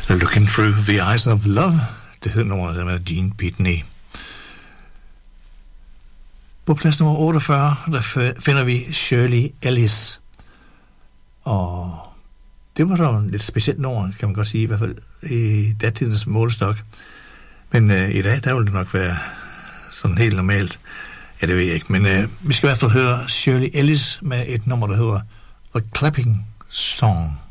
Looking Through the Eyes of Love. Det hed nummeret med Gene Pitney. På plads nummer 48, der finder vi Shirley Ellis. Og det var så en lidt specielt nummer, kan man godt sige, i hvert fald i datidens målestok. Men i dag, der vil det nok være sådan helt normalt. Ja, det ved jeg ikke. Men vi skal i hvert fald høre Shirley Ellis med et nummer, der hedder The Clapping Song.